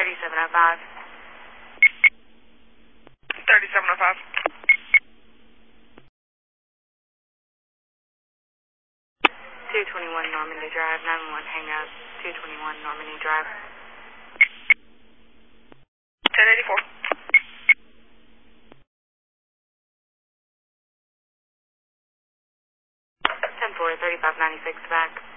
3705. 3705. 221 Normandy Drive, 911 hang up, 221 Normandy Drive. 1084. 10-4, 3596 back.